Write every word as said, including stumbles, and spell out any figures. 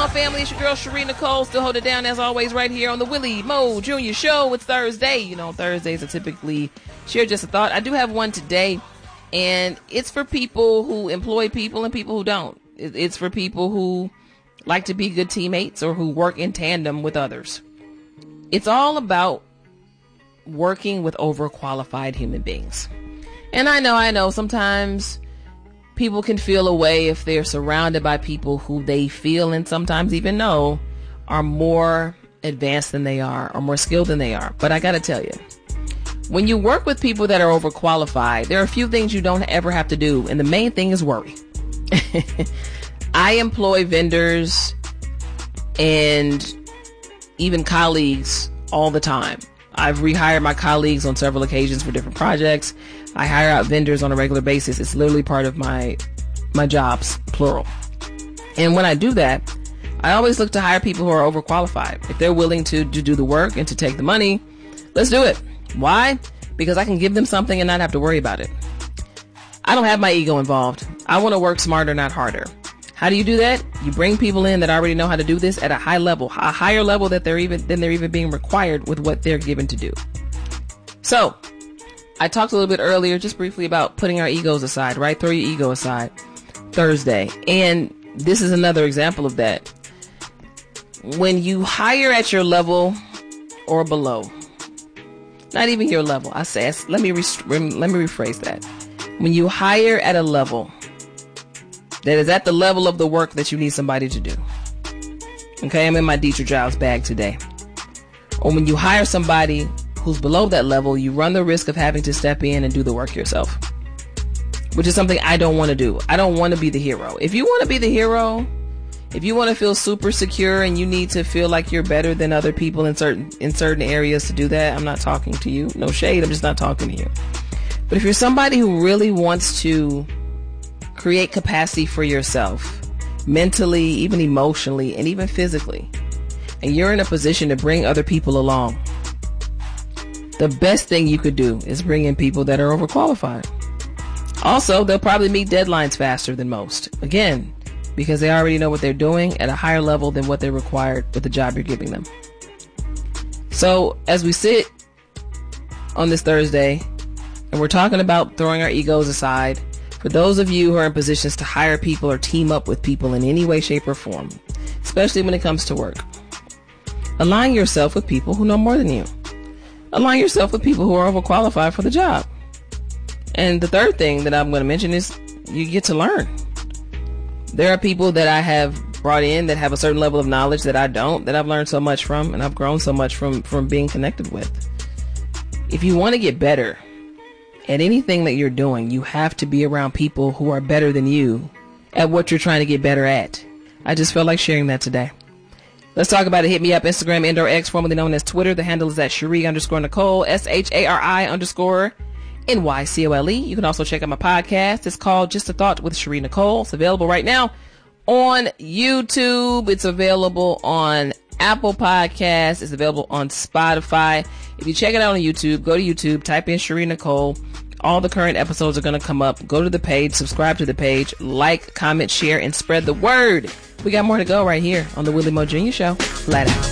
y'all, family? It's your girl, Cherie Nicole. Still hold it down, as always, right here on the Willie Mo Junior Show. It's Thursday. You know, Thursdays are typically Share Just a Thought. I do have one today, and it's for people who employ people and people who don't. It's for people who like to be good teammates or who work in tandem with others. It's all about working with overqualified human beings. And I know, I know, sometimes people can feel a way if they're surrounded by people who they feel and sometimes even know are more advanced than they are or more skilled than they are. But I gotta tell you, when you work with people that are overqualified, there are a few things you don't ever have to do. And the main thing is worry. I employ vendors and even colleagues all the time. I've rehired my colleagues on several occasions for different projects. I hire out vendors on a regular basis. It's literally part of my my jobs, plural. And when I do that, I always look to hire people who are overqualified. If they're willing to, to do the work and to take the money, let's do it. Why? Because I can give them something and not have to worry about it. I don't have my ego involved. I want to work smarter, not harder. How do you do that? You bring people in that already know how to do this at a high level, a higher level that they're even than they're even being required with what they're given to do. So, I talked a little bit earlier, just briefly, about putting our egos aside, right? Throw your ego aside. Thursday. And this is another example of that. When you hire at your level or below, not even your level, I say, let me, rest- let me rephrase that. When you hire at a level that is at the level of the work that you need somebody to do. Okay, I'm in my Dietrich Giles bag today. Or when you hire somebody who's below that level, you run the risk of having to step in and do the work yourself, which is something I don't want to do. I don't want to be the hero. If you want to be the hero, if you want to feel super secure and you need to feel like you're better than other people in certain in certain areas to do that, I'm not talking to you. No shade, I'm just not talking to you. But if you're somebody who really wants to create capacity for yourself, mentally, even emotionally, and even physically, and you're in a position to bring other people along, the best thing you could do is bring in people that are overqualified. Also, they'll probably meet deadlines faster than most. Again, because they already know what they're doing at a higher level than what they're required with the job you're giving them. So, as we sit on this Thursday, and we're talking about throwing our egos aside, for those of you who are in positions to hire people or team up with people in any way, shape, or form, especially when it comes to work, align yourself with people who know more than you. Align yourself with people who are overqualified for the job. And the third thing that I'm going to mention is you get to learn. There are people that I have brought in that have a certain level of knowledge that I don't, that I've learned so much from, and I've grown so much from, from being connected with. If you want to get better at anything that you're doing, you have to be around people who are better than you at what you're trying to get better at. I just felt like sharing that today. Let's talk about it. Hit me up, Instagram, and or X, formerly known as Twitter. The handle is at Cherie underscore Nicole, S H A R I underscore N Y C O L E. You can also check out my podcast. It's called Just a Thought with Cherie Nicole. It's available right now on YouTube. It's available on Apple Podcasts. It's available on Spotify. If you check it out on YouTube, go to YouTube, type in Cherie Nicole. All the current episodes are going to come up. Go to the page, subscribe to the page, like, comment, share, and spread the word. We got more to go right here on the Willie Mo Junior Show. Flat out.